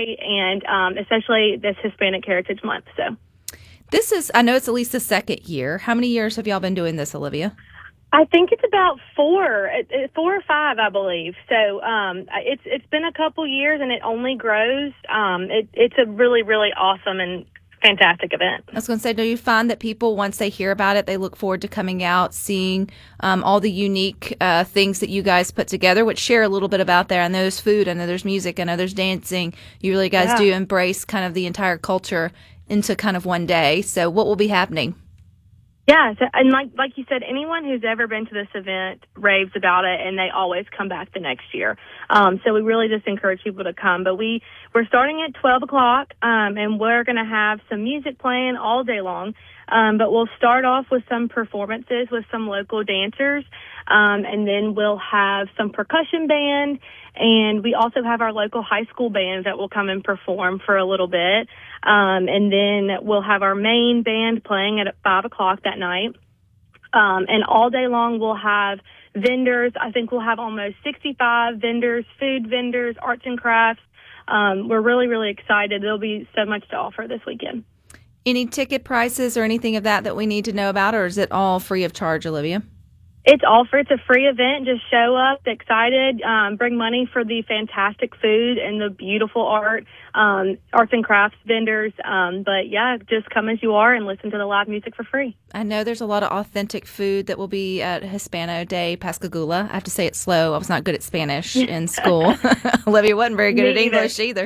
celebrate, and especially this Hispanic Heritage Month. So this is, I know it's at least the second year. How many years have y'all been doing this, Olivia? I think it's about 4 or 5, I believe. So it's been a couple years, and it only grows. It's a really, really awesome and fantastic event. I was going to say, do you find that people, once they hear about it, they look forward to coming out, seeing all the unique things that you guys put together, which share a little bit about there? I know there's food, I know there's music, I know there's dancing. You really guys do embrace kind of the entire culture into kind of one day. So what will be happening? Yeah, so, and like you said, anyone who's ever been to this event raves about it, and they always come back the next year. So we really just encourage people to come. But we're starting at 12 o'clock, and we're going to have some music playing all day long. But we'll start off with some performances with some local dancers, and then we'll have some percussion band, and we also have our local high school band that will come and perform for a little bit. And then we'll have our main band playing at 5 o'clock that night. And all day long we'll have vendors. I think we'll have almost 65 vendors, food vendors, arts and crafts. We're really, really excited. There'll be so much to offer this weekend. Any ticket prices or anything of that we need to know about, or is it all free of charge, Olivia? It's all free. It's a free event. Just show up, excited, bring money for the fantastic food and the beautiful art, arts and crafts vendors. But yeah, just come as you are and listen to the live music for free. I know there's a lot of authentic food that will be at Hispano Day Pascagoula. I have to say it slow. I was not good at Spanish in school. Olivia wasn't very good at English either.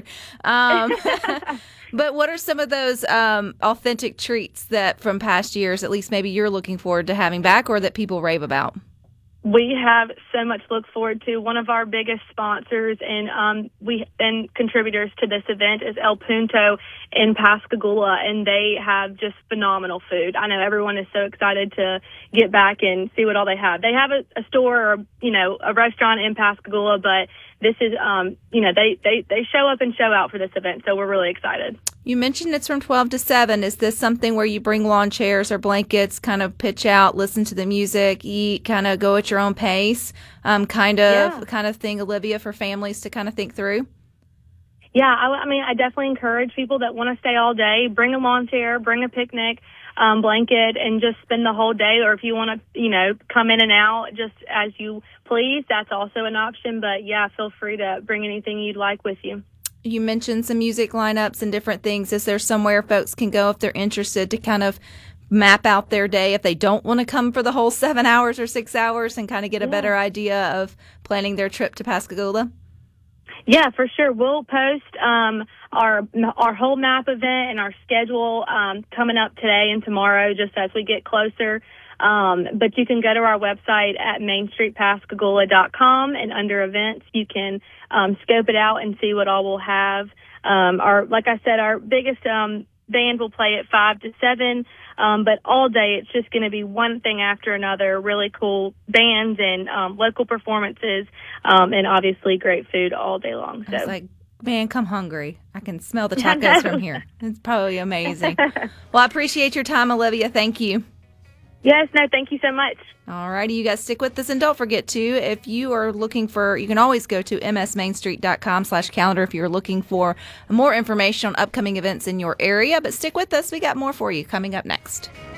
But what are some of those authentic treats that from past years, at least maybe you're looking forward to having back, or that people rave about? We have so much to look forward to. One of our biggest sponsors and contributors to this event is El Punto in Pascagoula, and they have just phenomenal food. I know everyone is so excited to get back and see what all they have. They have a store or a restaurant in Pascagoula, but this is they show up and show out for this event, so we're really excited. You mentioned it's from 12 to 7. Is this something where you bring lawn chairs or blankets, kind of pitch out, listen to the music, eat, kind of go at your own pace, kind of thing, Olivia, for families to kind of think through? Yeah, I definitely encourage people that want to stay all day, bring a lawn chair, bring a picnic blanket, and just spend the whole day. Or if you want to, come in and out just as you please, that's also an option. But yeah, feel free to bring anything you'd like with you. You mentioned some music lineups and different things. Is there somewhere folks can go if they're interested to kind of map out their day if they don't want to come for the whole 7 hours or 6 hours and kind of get a better idea of planning their trip to Pascagoula? Yeah, for sure. We'll post our whole map event and our schedule coming up today and tomorrow just as we get closer. But you can go to our website at mainstreetpascagoula.com, and under events you can scope it out and see what all we'll have. Like I said, our biggest band will play at 5 to 7, but all day it's just going to be one thing after another, really cool bands and local performances, and obviously great food all day long. So it's like, man, come hungry. I can smell the tacos from here. It's probably amazing. Well, I appreciate your time, Olivia. Thank you. Yes, no, thank you so much. All righty, you guys stick with us, and don't forget to, if you are looking for, you can always go to msmainstreet.com/calendar if you're looking for more information on upcoming events in your area. But stick with us, we got more for you coming up next.